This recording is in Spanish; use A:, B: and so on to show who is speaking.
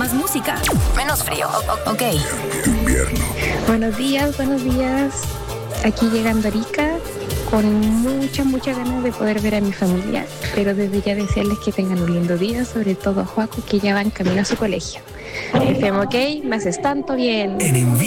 A: más música, menos frío, ok.
B: Invierno.
C: Buenos días. Aquí llegando a Arica con muchas ganas de poder ver a mi familia, pero desde ya desearles que tengan un lindo día, sobre todo a Joaco, que ya va en camino a su colegio. FM OK, me haces tanto bien.
B: En invierno.